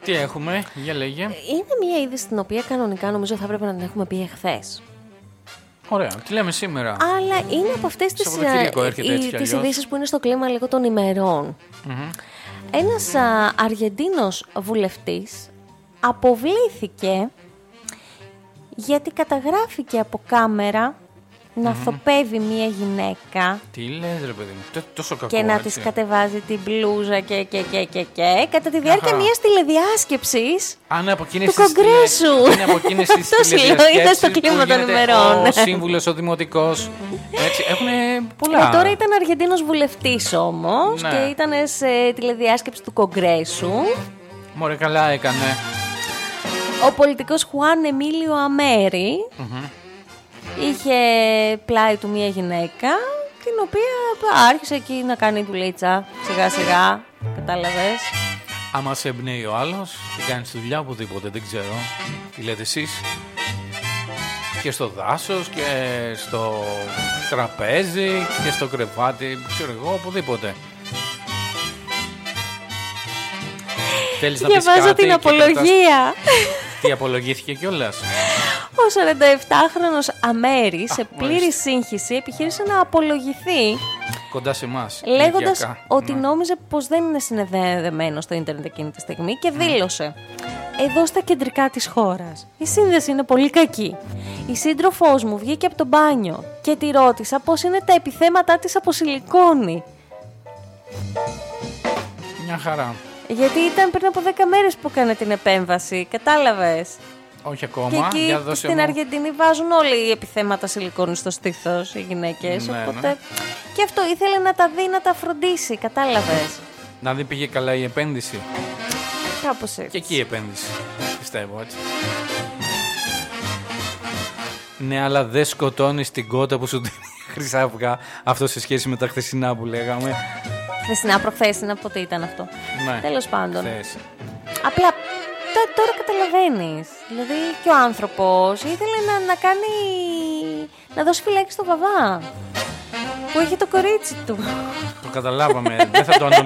Τι έχουμε, για λέγε. Είναι μια είδηση την οποία κανονικά νομίζω θα έπρεπε να την έχουμε πει εχθές. Ωραία, τι λέμε σήμερα. Αλλά είναι από αυτές τις ειδήσεις που είναι στο κλίμα λίγο των ημερών. Ένας Αργεντίνος βουλευτής αποβλήθηκε γιατί καταγράφηκε από κάμερα να θοπεύει μια γυναίκα. Τι λες ρε παιδί μου, τόσο κακό. Και να της κατεβάζει την μπλούζα και κατά τη διάρκεια μιας τηλεδιάσκεψης του Κογκρέσου. Είναι από εκείνες τις τηλεδιασκέψεις στο κλίμα των ημερών. Ο σύμβουλος, ο δημοτικός. Έτσι, έχουνε πολλά. Τώρα ήταν Αργεντίνος βουλευτής όμως και ήταν σε τηλεδιάσκεψη του Κογκρέσου. Μωρέ, καλά έκανε. Ο πολιτικός Χουάν Εμίλιο Αμέρι είχε πλάι του μια γυναίκα, την οποία άρχισε εκεί να κάνει δουλίτσα σιγά σιγά, κατάλαβες. Άμα σε εμπνέει ο άλλος, τι κάνεις τη δουλειά οπουδήποτε, δεν ξέρω. Τι λέτε εσείς? Και στο δάσος και στο τραπέζι και στο κρεβάτι, ξέρω εγώ, οπουδήποτε. Θέλεις να πεις κάτι? Διαβάζω την απολογία. Τι απολογήθηκε κιόλας? Ο 47χρονος Αμέρι σε πλήρη σύγχυση επιχείρησε να απολογηθεί κοντά σε εμάς, λέγοντας ότι νόμιζε πως δεν είναι συνδεδεμένο στο ίντερνετ εκείνη τη στιγμή και δήλωσε: εδώ στα κεντρικά της χώρας η σύνδεση είναι πολύ κακή. Η σύντροφός μου βγήκε από το μπάνιο και τη ρώτησα πως είναι τα επιθέματά της από σιλικόνη. Μια χαρά. Γιατί ήταν πριν από 10 μέρες που έκανε την επέμβαση, κατάλαβες. Όχι ακόμα. Και εκεί στην Αργεντινή βάζουν όλοι οι επιθέματα σιλικόνη στο στήθος, οι γυναίκες. Ναι, οπότε και αυτό ήθελε να τα δει, να τα φροντίσει, κατάλαβες. Να δει πήγε καλά η επένδυση. Κάπως έτσι. Και εκεί η επένδυση, πιστεύω έτσι. Ναι, αλλά δεν σκοτώνεις την κότα που σου δίνει χρυσά αυγά. Αυτό σε σχέση με τα χθεσινά που λέγαμε. Χθεσινά, προχθέσινα, πότε ήταν αυτό. Ναι. Τέλος πάντων. Χθες. Απλά τώρα καταλαβαίνεις. Δηλαδή και ο άνθρωπος ήθελε να κάνει, να δώσει φυλάκι στο βαβά που έχει το κορίτσι του. Το καταλάβαμε. Δεν θα το